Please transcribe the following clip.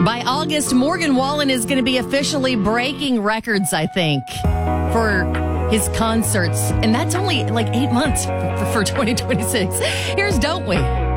By August, Morgan Wallen is going to be officially breaking records, I think, for his concerts. And that's only like 8 months for 2026. Here's Don't We?